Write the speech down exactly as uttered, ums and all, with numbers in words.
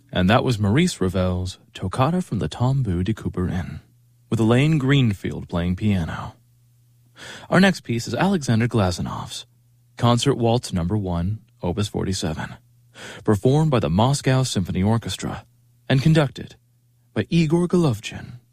And that was Maurice Ravel's Toccata from the Tombeau de Couperin, with Elaine Greenfield playing piano. Our next piece is Alexander Glazanov's Concert Waltz Number one, Opus forty-seven, performed by the Moscow Symphony Orchestra and conducted by Igor Golovchin.